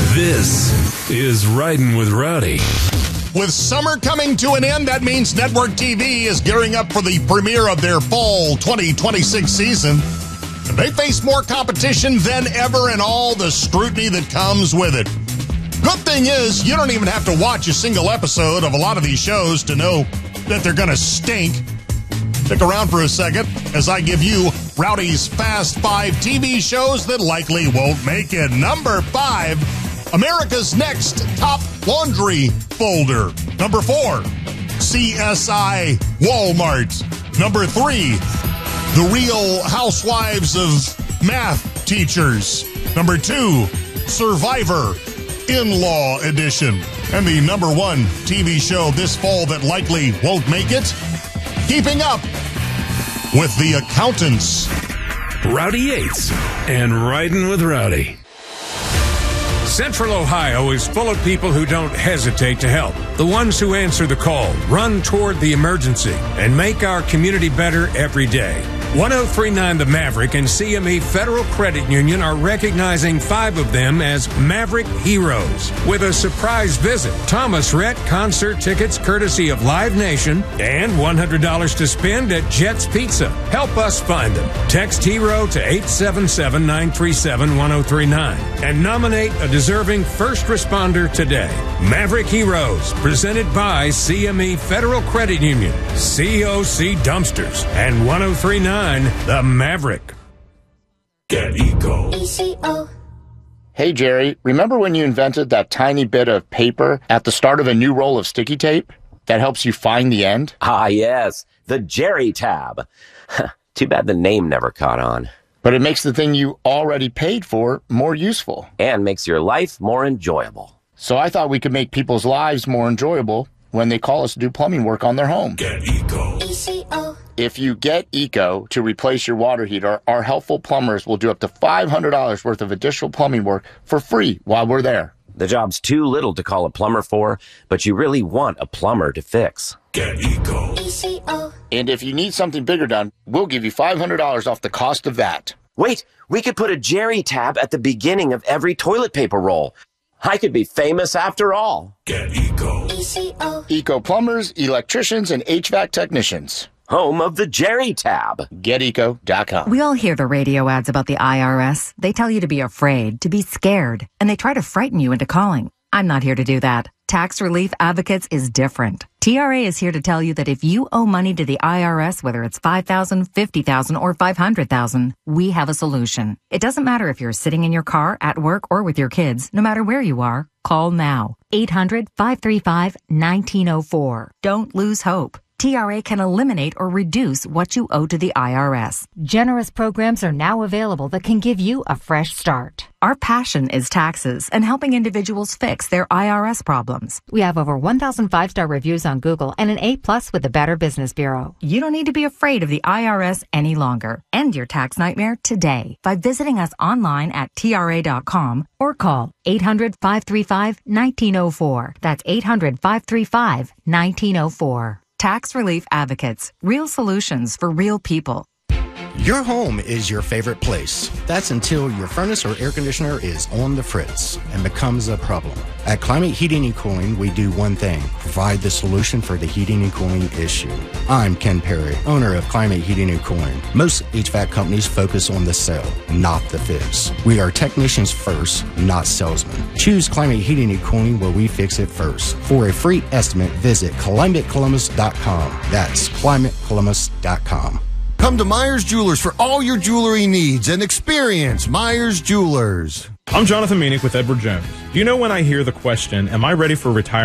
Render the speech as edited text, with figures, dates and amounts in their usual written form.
This is Riding with Rowdy. With summer coming to an end, that means Network TV is gearing up for the premiere of their fall 2026 season. And they face more competition than ever and all the scrutiny that comes with it. Good thing is, you don't even have to watch a single episode of a lot of these shows to know that they're going to stink. Stick around for a second as I give you Rowdy's Fast 5 TV shows that likely won't make it. Number 5, America's Next Top Laundry Folder. Number 4, CSI Walmart. Number 3, The Real Housewives of Math Teachers. Number 2, Survivor In-Law Edition. And the number 1 TV show this fall that likely won't make it, Keeping Up with the Accountants. Rowdy Yates and Riding with Rowdy. Central Ohio is full of people who don't hesitate to help. The ones who answer the call, run toward the emergency, and make our community better every day. 1039 The Maverick and CME Federal Credit Union are recognizing 5 of them as Maverick Heroes with a surprise visit. Thomas Rhett concert tickets courtesy of Live Nation and $100 to spend at Jet's Pizza. Help us find them. Text HERO to 877-937-1039 and nominate a deserving first responder today. Maverick Heroes, presented by CME Federal Credit Union, COC Dumpsters, and 1039 The Maverick. Get Eco. ECO. Hey, Jerry, remember when you invented that tiny bit of paper at the start of a new roll of sticky tape that helps you find the end? Ah, yes, the Jerry tab. Too bad the name never caught on. But it makes the thing you already paid for more useful. And makes your life more enjoyable. So I thought we could make people's lives more enjoyable when they call us to do plumbing work on their home. Get Eco. ECO. If you get Eco to replace your water heater, our helpful plumbers will do up to $500 worth of additional plumbing work for free while we're there. The job's too little to call a plumber for, but you really want a plumber to fix. Get Eco. ECO. And if you need something bigger done, we'll give you $500 off the cost of that. Wait, we could put a Jerry tab at the beginning of every toilet paper roll. I could be famous after all. Get Eco. ECO. Eco plumbers, electricians, and HVAC technicians. Home of the Jerry tab. GetEco.com. We all hear the radio ads about the IRS. They tell you to be afraid, to be scared, and they try to frighten you into calling. I'm not here to do that. Tax Relief Advocates is different. TRA is here to tell you that if you owe money to the IRS, whether it's $5,000, $50,000, or $500,000, we have a solution. It doesn't matter if you're sitting in your car, at work, or with your kids. No matter where you are, call now. 800-535-1904. Don't lose hope. TRA can eliminate or reduce what you owe to the IRS. Generous programs are now available that can give you a fresh start. Our passion is taxes and helping individuals fix their IRS problems. We have over 1,000 5-star reviews on Google and an A+ with the Better Business Bureau. You don't need to be afraid of the IRS any longer. End your tax nightmare today by visiting us online at TRA.com or call 800-535-1904. That's 800-535-1904. Tax Relief Advocates. Real solutions for real people. Your home is your favorite place. That's until your furnace or air conditioner is on the fritz and becomes a problem. At Climate Heating and Cooling, we do one thing: provide the solution for the heating and cooling issue. I'm Ken Perry, owner of Climate Heating and Cooling. Most HVAC companies focus on the sell, not the fix. We are technicians first, not salesmen. Choose Climate Heating and Cooling where we fix it first. For a free estimate, visit ClimateColumbus.com. That's ClimateColumbus.com. Come to Myers Jewelers for all your jewelry needs and experience Myers Jewelers. I'm Jonathan Meanick with Edward Jones. Do you know when I hear the question, am I ready for retirement?